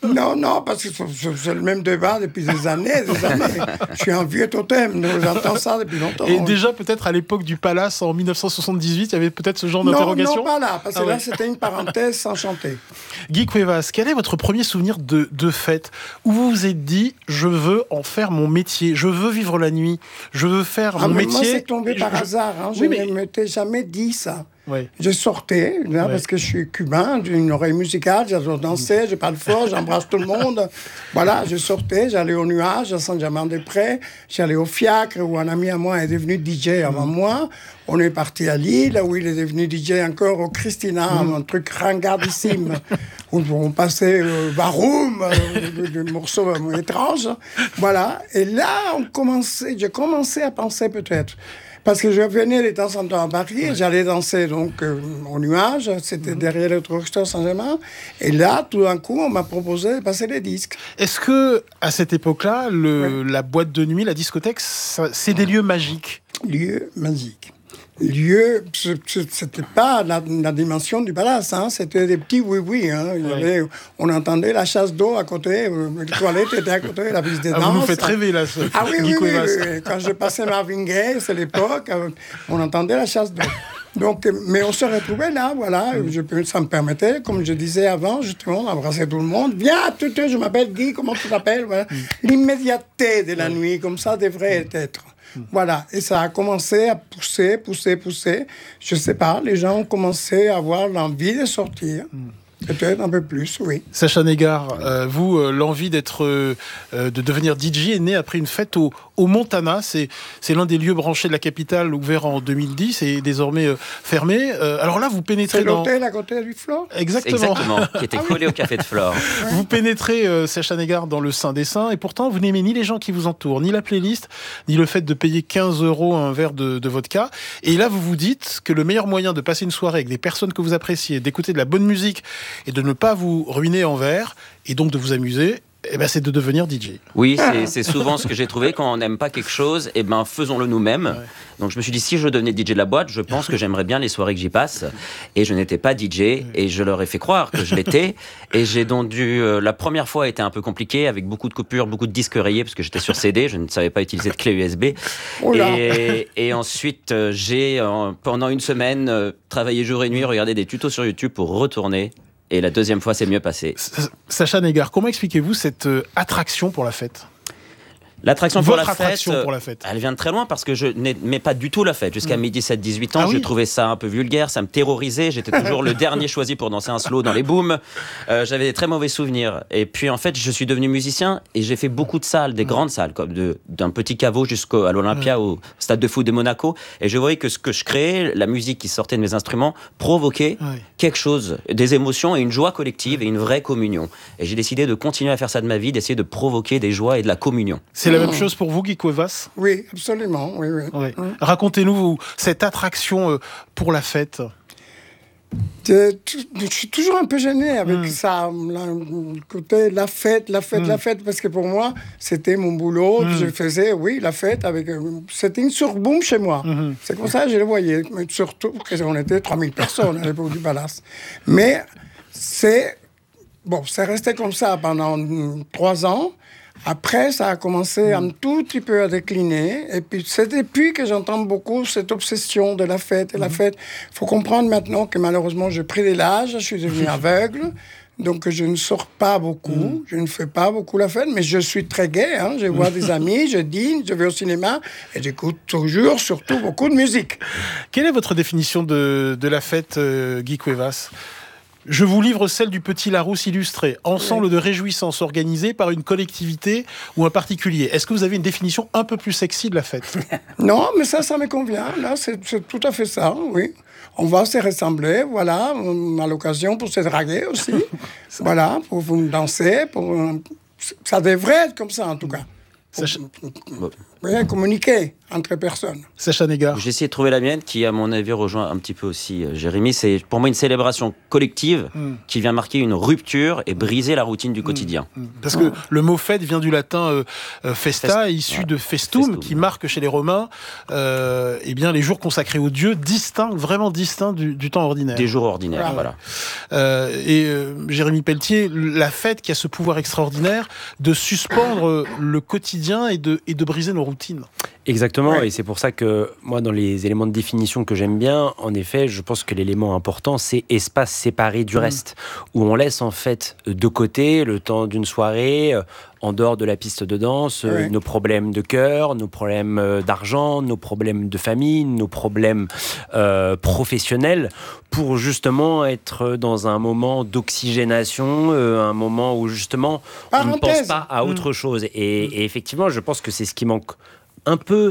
Non, parce que c'est le même débat depuis des années. Je suis un vieux totem, donc j'entends ça depuis longtemps. Et déjà, peut-être à l'époque du Palace, en 1978, il y avait peut-être ce genre d'interrogation? Non, pas là, parce que là, c'était une parenthèse sans chanter. Guy Cuevas, quel est votre premier souvenir de fête où vous vous êtes dit, je veux en faire mon métier, je veux vivre la nuit, je veux faire mon métier? Moi, c'est tombé par hasard. Je ne m'étais jamais dit ça. Oui. Je sortais, là, parce que je suis cubain, j'ai une oreille musicale, j'adore danser, je parle fort, j'embrasse tout le monde. Voilà, je sortais, j'allais au Nuage, à Saint-Germain-des-Prés, j'allais au Fiacre, où un ami à moi est devenu DJ avant moi. On est parti à Lille, où il est devenu DJ encore au Christina, un truc ringardissime, où on passait Baroum, des morceaux étranges. Voilà, et là, je commençais à penser peut-être. Parce que je venais de temps en temps à Paris, et j'allais danser donc au Nuage, c'était derrière le drugstore Saint-Germain. Et là, tout d'un coup, on m'a proposé de passer les disques. Est-ce que à cette époque-là, la boîte de nuit, la discothèque, c'est des lieux magiques? Lieux magiques. Lieu, c'était pas la dimension du palace, c'était des petits oui-oui. On entendait la chasse d'eau à côté, les toilettes étaient à côté, la piste de danse. Vous nous faites rêver, là, oui. Quand je passais Marvin Gaye, c'est l'époque, on entendait la chasse d'eau. Donc, mais on se retrouvait là, voilà. Ça me permettait, comme je disais avant, justement, d'embrasser tout le monde. Viens, je m'appelle Guy, comment tu t'appelles? Voilà. L'immédiateté de la nuit, comme ça devrait être. Voilà, et ça a commencé à pousser. Je sais pas, les gens ont commencé à avoir l'envie de sortir. Peut-être un peu plus, oui. Sacha Négard, vous, l'envie de devenir DJ est née après une fête au Montana. C'est l'un des lieux branchés de la capitale, ouvert en 2010 et désormais fermé. Alors là, vous pénétrez dans... C'est l'hôtel à côté du Flore ? Exactement, qui était collé au café de Flore. Ouais. Vous pénétrez, Sacha Négard, dans le Saint des Saints, et pourtant, vous n'aimez ni les gens qui vous entourent, ni la playlist, ni le fait de payer 15 € un verre de vodka. Et là, vous vous dites que le meilleur moyen de passer une soirée avec des personnes que vous appréciez, d'écouter de la bonne musique et de ne pas vous ruiner en verre, et donc de vous amuser, c'est de devenir DJ. Oui, c'est souvent ce que j'ai trouvé. Quand on n'aime pas quelque chose, faisons-le nous-mêmes. Ouais. Donc je me suis dit, si je devenais DJ de la boîte, je pense que j'aimerais bien les soirées que j'y passe. Et je n'étais pas DJ, et je leur ai fait croire que je l'étais. Et j'ai donc la première fois a été un peu compliquée, avec beaucoup de coupures, beaucoup de disques rayés, parce que j'étais sur CD, je ne savais pas utiliser de clé USB. Et ensuite, j'ai, pendant une semaine, travaillé jour et nuit, regardé des tutos sur YouTube pour retourner. Et la deuxième fois, c'est mieux passé. Sacha Négard, comment expliquez-vous cette attraction pour la fête ? L'attraction pour la fête, elle vient de très loin parce que je n'aimais pas du tout la fête. Jusqu'à mes 17-18 ans, je trouvais ça un peu vulgaire, ça me terrorisait. J'étais toujours le dernier choisi pour danser un slow dans les booms. J'avais des très mauvais souvenirs. Et puis en fait, je suis devenu musicien et j'ai fait beaucoup de salles, des grandes salles, comme d'un petit caveau jusqu'à l'Olympia, au stade de foot de Monaco. Et je voyais que ce que je créais, la musique qui sortait de mes instruments, provoquait quelque chose, des émotions et une joie collective et une vraie communion. Et j'ai décidé de continuer à faire ça de ma vie, d'essayer de provoquer des joies et de la communion. C'est la même chose pour vous, Guy Cuevas ? Oui, absolument. Oui. Racontez-nous cette attraction pour la fête. Je suis toujours un peu gêné avec ça, le côté la fête, parce que pour moi, c'était mon boulot. Je faisais, la fête. C'était une surboom chez moi. C'est comme ça que je le voyais. Mais surtout qu'on était 3000 personnes à l'époque du Palace. Mais c'est resté comme ça pendant 3 ans. Après, ça a commencé un tout petit peu à décliner. Et puis, c'est depuis que j'entends beaucoup cette obsession de la fête. Et la fête, il faut comprendre maintenant que malheureusement, j'ai pris de l'âge, je suis devenu aveugle. Donc, je ne sors pas beaucoup, je ne fais pas beaucoup la fête, mais je suis très gai. Je vois des amis, je dîne, je vais au cinéma et j'écoute toujours, surtout, beaucoup de musique. Quelle est votre définition de la fête, Guy Cuevas ? Je vous livre celle du Petit Larousse illustré, ensemble de réjouissances organisées par une collectivité ou un particulier. Est-ce que vous avez une définition un peu plus sexy de la fête ? Non, mais ça me convient. Là, c'est tout à fait ça, oui. On va se ressembler, voilà, à l'occasion pour se draguer aussi. Voilà, pour vous danser, ça devrait être comme ça, en tout cas. communiquer entre personnes. Sacha Négard. J'ai essayé de trouver la mienne, qui, à mon avis, rejoint un petit peu aussi Jérémy. C'est pour moi une célébration collective qui vient marquer une rupture et briser la routine du quotidien. Parce que le mot fête vient du latin festa, issu de festum, qui marque chez les Romains bien, les jours consacrés aux dieux, vraiment distincts du temps ordinaire. Des jours ordinaires, voilà. Jérémy Pelletier, la fête qui a ce pouvoir extraordinaire de suspendre le quotidien et de briser nos routines. Exactement, et c'est pour ça que moi, dans les éléments de définition que j'aime bien, en effet, je pense que l'élément important, c'est espace séparé du reste, où on laisse en fait de côté le temps d'une soirée, en dehors de la piste de danse, nos problèmes de cœur, nos problèmes d'argent, nos problèmes de famille, nos problèmes professionnels, pour justement être dans un moment d'oxygénation, un moment où justement on ne pense pas à autre chose. Et effectivement, je pense que c'est ce qui manque un peu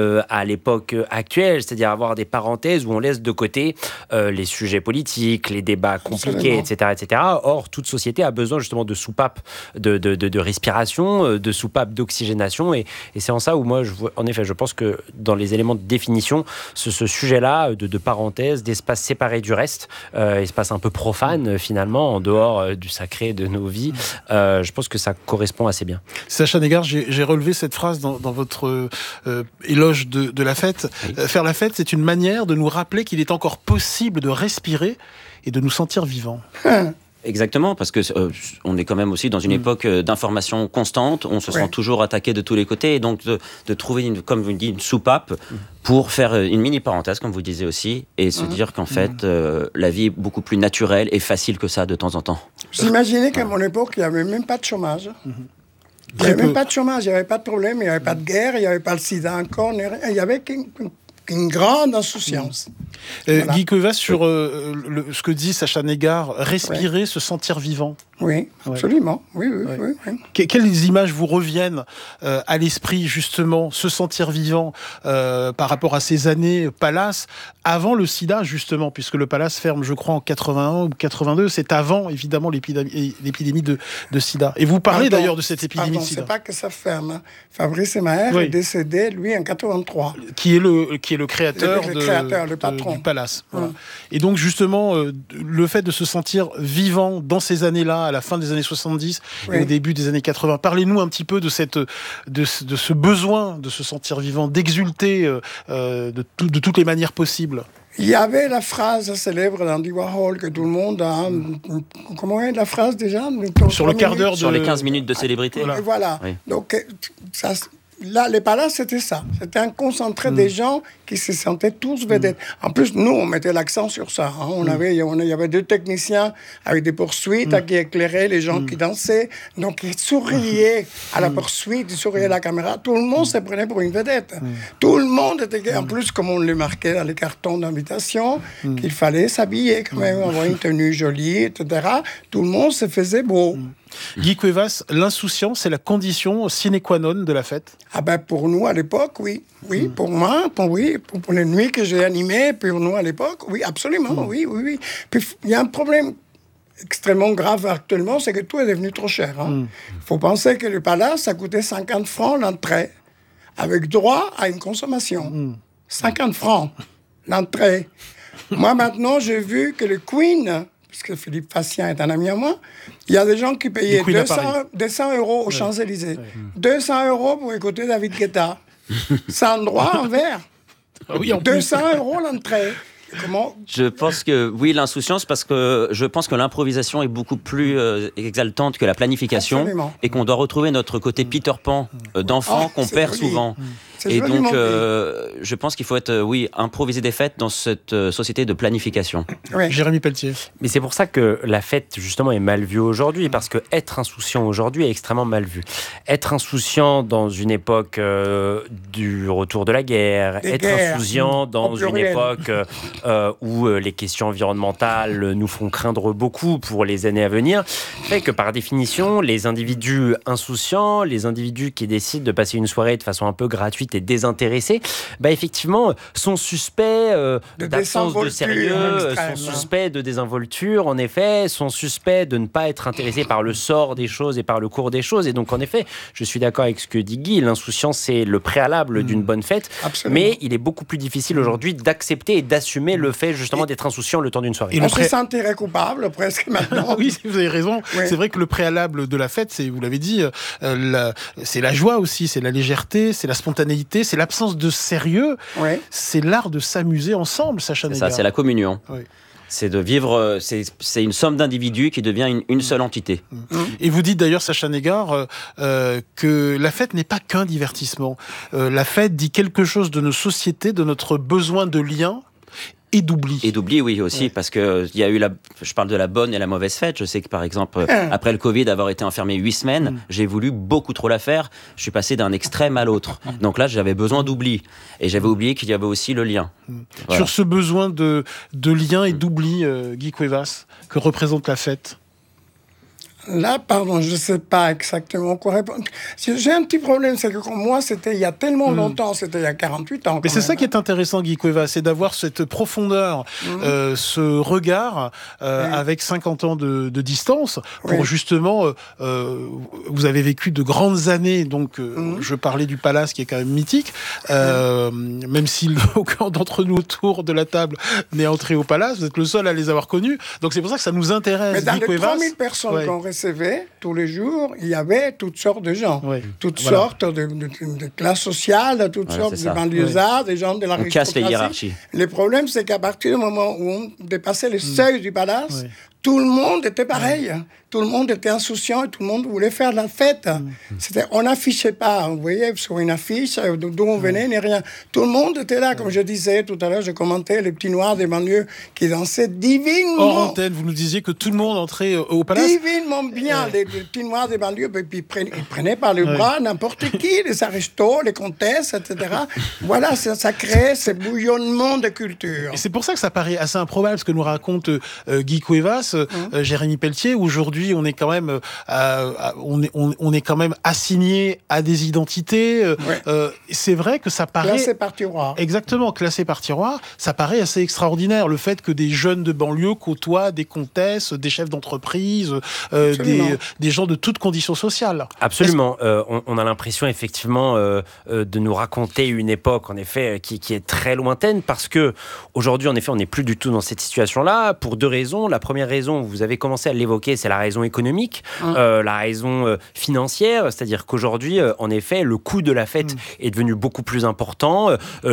à l'époque actuelle, c'est-à-dire avoir des parenthèses où on laisse de côté les sujets politiques, les débats compliqués, etc., etc. Or, toute société a besoin justement de soupapes de respiration, de soupapes d'oxygénation, et c'est en ça où moi, en effet, je pense que dans les éléments de définition, ce sujet-là de parenthèses, d'espace séparé du reste, espace un peu profane finalement, en dehors du sacré de nos vies, je pense que ça correspond assez bien. Sacha Négard, j'ai relevé cette phrase dans votre éloge de la fête. Faire la fête, c'est une manière de nous rappeler qu'il est encore possible de respirer et de nous sentir vivants. Exactement, parce que on est quand même aussi dans une époque d'information constante, on se sent toujours attaqué de tous les côtés, et donc de trouver, comme vous le dites, une soupape pour faire une mini parenthèse, comme vous disiez aussi, et se dire qu'en fait, la vie est beaucoup plus naturelle et facile que ça de temps en temps. Vous imaginez qu'à mon époque, il n'y avait même pas de chômage. Il n'y avait même pas de chômage, il n'y avait pas de problème, il n'y avait pas de guerre, il n'y avait pas le sida encore, il n'y avait qu'une grande insouciance. Voilà. Guy Cuevas, sur ce que dit Sacha Négard, respirer, se sentir vivant. Oui, absolument. Oui. Quelles images vous reviennent à l'esprit, justement, se sentir vivant par rapport à ces années Palace, avant le sida, justement, puisque le Palace ferme, je crois, en 81 ou 82, c'est avant, évidemment, l'épidémie de sida. Et vous parlez d'ailleurs de cette épidémie de sida. C'est pas que ça ferme. Fabrice Maher est décédé, lui, en 83. Qui est le créateur, le patron du Palace. Voilà. Et donc, justement, le fait de se sentir vivant dans ces années-là, à la fin des années 70 et au début des années 80. Parlez-nous un petit peu de ce besoin de se sentir vivant, d'exulter de toutes les manières possibles. Il y avait la phrase célèbre d'Andy Warhol que tout le monde a... Comment est la phrase déjà? Sur le quart d'heure Sur les 15 minutes de célébrité. Voilà. Oui. Donc, là, les palaces, c'était ça. C'était un concentré des gens qui se sentaient tous vedettes. En plus, nous, on mettait l'accent sur ça. Hein. Il y avait 2 techniciens avec des poursuites qui éclairaient les gens qui dansaient. Donc, ils souriaient à la poursuite, ils souriaient à la caméra. Tout le monde se prenait pour une vedette. Tout le monde était... En plus, comme on le marquait dans les cartons d'invitation, qu'il fallait s'habiller quand même, avoir une tenue jolie, etc. Tout le monde se faisait beau. Guy Cuevas, l'insouciance, c'est la condition sine qua non de la fête? Pour nous, à l'époque, oui. Oui, pour moi, pour les nuits que j'ai animées, pour nous, à l'époque, oui, absolument, oui. Puis, il y a un problème extrêmement grave actuellement, c'est que tout est devenu trop cher. Il faut penser que le Palace, ça coûtait 50 francs l'entrée, avec droit à une consommation. 50 francs l'entrée. Moi, maintenant, j'ai vu que le Queen... puisque Philippe Fassien est un ami à moi, il y a des gens qui payaient 200 euros aux Champs-Élysées. 200 euros pour écouter David Guetta. Sans droit en verre. 200 euros l'entrée. Comment... Je pense que oui, l'insouciance, parce que je pense que l'improvisation est beaucoup plus exaltante que la planification. Absolument. Et qu'on doit retrouver notre côté Peter Pan d'enfant qu'on perd souvent. Et donc, je pense qu'il faut être, improviser des fêtes dans cette société de planification. Oui. Jérémy Pelletier. Mais c'est pour ça que la fête, justement, est mal vue aujourd'hui, parce que être insouciant aujourd'hui est extrêmement mal vu. Être insouciant dans une époque du retour de la guerre, insouciant dans une époque où les questions environnementales nous font craindre beaucoup pour les années à venir, fait que par définition, les individus insouciants, les individus qui décident de passer une soirée de façon un peu gratuite, ensuite est désintéressé, effectivement, sont suspects d'absence de sérieux, sont suspects de désinvolture, en effet, sont suspects de ne pas être intéressés par le sort des choses et par le cours des choses. Et donc, en effet, je suis d'accord avec ce que dit Guy, l'insouciance, c'est le préalable d'une bonne fête. Absolument. Mais il est beaucoup plus difficile aujourd'hui d'accepter et d'assumer le fait, justement, d'être insouciant le temps d'une soirée. Et on se sentirait coupable, presque, maintenant. Oui, vous avez raison. Oui. C'est vrai que le préalable de la fête, c'est, vous l'avez dit, c'est la joie aussi, c'est la légèreté, c'est la spontanéité, c'est l'absence de sérieux. Oui. C'est l'art de s'amuser ensemble, Sacha Negard. C'est ça, c'est la communion. Oui. C'est de vivre, c'est une somme d'individus qui devient une seule entité. Et vous dites d'ailleurs, Sacha Negard, que la fête n'est pas qu'un divertissement. La fête dit quelque chose de nos sociétés, de notre besoin de lien. Et d'oubli. Et d'oubli, oui, aussi, parce que il y a eu je parle de la bonne et la mauvaise fête. Je sais que, par exemple, après le Covid, avoir été enfermé 8 semaines, j'ai voulu beaucoup trop la faire. Je suis passé d'un extrême à l'autre. Donc là, j'avais besoin d'oubli. Et j'avais oublié qu'il y avait aussi le lien. Voilà. Sur ce besoin de lien et d'oubli, Guy Cuevas, que représente la fête? Là, pardon, je ne sais pas exactement quoi répondre. J'ai un petit problème, c'est que moi, c'était il y a tellement longtemps, c'était il y a 48 ans. Mais c'est ça qui est intéressant, Guy Cuevas, c'est d'avoir cette profondeur, ce regard avec 50 ans de distance, pour justement, vous avez vécu de grandes années, donc je parlais du Palace qui est quand même mythique, même si aucun d'entre nous autour de la table n'est entré au Palace, vous êtes le seul à les avoir connus, donc c'est pour ça que ça nous intéresse. Mais dans Guy les Cuevas, 3000 personnes qu'on recevait tous les jours, il y avait toutes sortes de gens, toutes sortes de classes sociales, toutes sortes de banlieusards, des gens de la On casse les hiérarchies. Le problème, c'est qu'à partir du moment où on dépassait les seuils du Palace, tout le monde était pareil. Tout le monde était insouciant et tout le monde voulait faire la fête. On n'affichait pas, vous voyez, sur une affiche d'où on venait, ni rien. Tout le monde était là, comme je disais tout à l'heure, je commentais les petits noirs des banlieues qui dansaient divinement. Hors antenne, vous nous disiez que tout le monde entrait au Palace. Divinement bien, les petits noirs des banlieues, puis ils prenaient par le bras n'importe qui, les aristos, les comtesses, etc. Voilà, ça créait ce bouillonnement de culture. Et c'est pour ça que ça paraît assez improbable ce que nous raconte Guy Cuevas, Jérémy Pelletier. Aujourd'hui, on est quand même, on est quand même assigné à des identités. C'est vrai que ça paraît classé par tiroir. Exactement, classé par tiroir. Ça paraît assez extraordinaire, le fait que des jeunes de banlieue côtoient des comtesses, des chefs d'entreprise, des gens de toutes conditions sociales. Absolument. On a l'impression effectivement de nous raconter une époque, en effet, qui est très lointaine, parce que aujourd'hui, en effet, on n'est plus du tout dans cette situation-là pour deux raisons. La première raison, vous avez commencé à l'évoquer, c'est la raison économique, la raison financière, c'est-à-dire qu'aujourd'hui, en effet, le coût de la fête est devenu beaucoup plus important.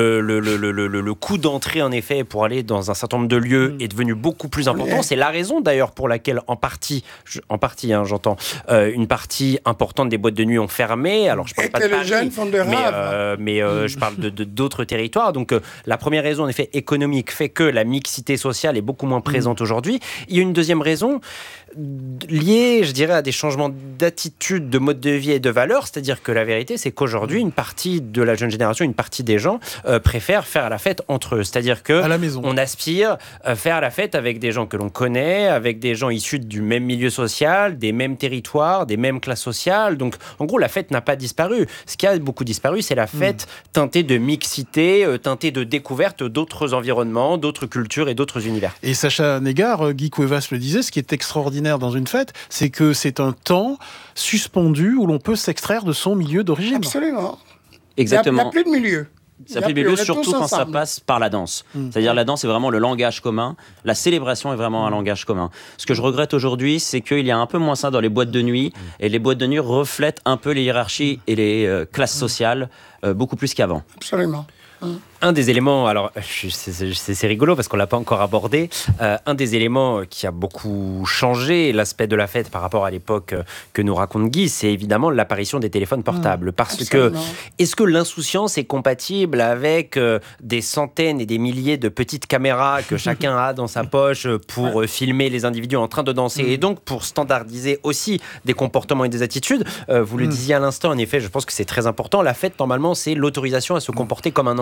Le coût d'entrée, en effet, pour aller dans un certain nombre de lieux est devenu beaucoup plus important. C'est la raison, d'ailleurs, pour laquelle, en partie, j'entends, une partie importante des boîtes de nuit ont fermé. Alors, je parle pas de Paris, les jeunes font de rêves. mais je parle d'autres territoires. Donc, la première raison, en effet, économique, fait que la mixité sociale est beaucoup moins présente aujourd'hui. Il y a une deuxième raison liée, je dirais, à des changements d'attitude, de mode de vie et de valeurs. C'est-à-dire que la vérité, c'est qu'aujourd'hui, une partie de la jeune génération, une partie des gens préfèrent faire la fête entre eux. C'est-à-dire que à la maison. On aspire à faire la fête avec des gens que l'on connaît, avec des gens issus du même milieu social, des mêmes territoires, des mêmes classes sociales. Donc, en gros, la fête n'a pas disparu. Ce qui a beaucoup disparu, c'est la fête teintée de mixité, teintée de découverte d'autres environnements, d'autres cultures et d'autres univers. Et Sacha Negard, Guy Cuevas le disait, ce qui est extraordinaire dans une fête, c'est que c'est un temps suspendu où l'on peut s'extraire de son milieu d'origine. Absolument. Exactement. Il n'y a plus de milieu. Ça fait milieu, surtout quand ça passe par la danse. C'est-à-dire la danse est vraiment le langage commun. La célébration est vraiment un langage commun. Ce que je regrette aujourd'hui, c'est qu'il y a un peu moins ça dans les boîtes de nuit. Et les boîtes de nuit reflètent un peu les hiérarchies et les classes sociales beaucoup plus qu'avant. Absolument. Un des éléments, alors c'est rigolo parce qu'on ne l'a pas encore abordé, un des éléments qui a beaucoup changé l'aspect de la fête par rapport à l'époque que nous raconte Guy, c'est évidemment l'apparition des téléphones portables. Parce que, est-ce que l'insouciance est compatible avec des centaines et des milliers de petites caméras que chacun a dans sa poche pour filmer les individus en train de danser et donc pour standardiser aussi des comportements et des attitudes? Vous le disiez à l'instant, en effet, je pense que c'est très important. La fête, normalement, c'est l'autorisation à se comporter comme un enfant.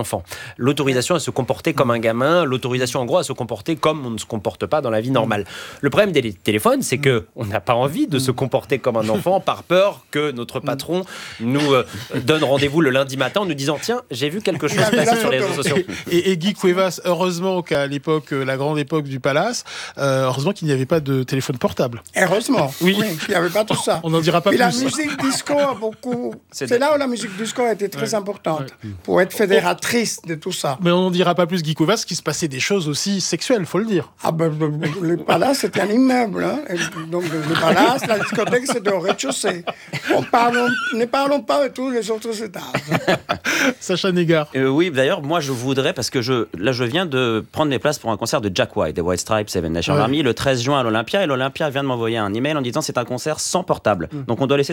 l'autorisation à se comporter comme un gamin, l'autorisation en gros à se comporter comme on ne se comporte pas dans la vie normale. Le problème des téléphones, c'est qu'on n'a pas envie de se comporter comme un enfant par peur que notre patron nous donne rendez-vous le lundi matin en nous disant tiens, j'ai vu quelque chose passer sur les réseaux sociaux. Et Guy Cuevas, heureusement qu'à l'époque, la grande époque du Palace, heureusement qu'il n'y avait pas de téléphone portable. Heureusement, oui, il n'y avait pas tout ça. On n'en dira pas plus. La musique disco a beaucoup... C'est là où la musique disco a été très importante, pour être fédératrice de tout ça. Mais on n'en dira pas plus, Guy Cuevas, qu'il se passait des choses aussi sexuelles, faut le dire. Ah ben, le Palace, c'était un immeuble. Hein. Donc, le Palace, la discothèque, c'était au rez-de-chaussée. Ne parlons pas de tous les autres étages. Sacha Négard. Oui, d'ailleurs, moi, je voudrais, parce que je viens de prendre mes places pour un concert de Jack White, des White Stripes, Seven Nation Army, le 13 juin à l'Olympia, et l'Olympia vient de m'envoyer un email en disant c'est un concert sans portable. Donc, on doit laisser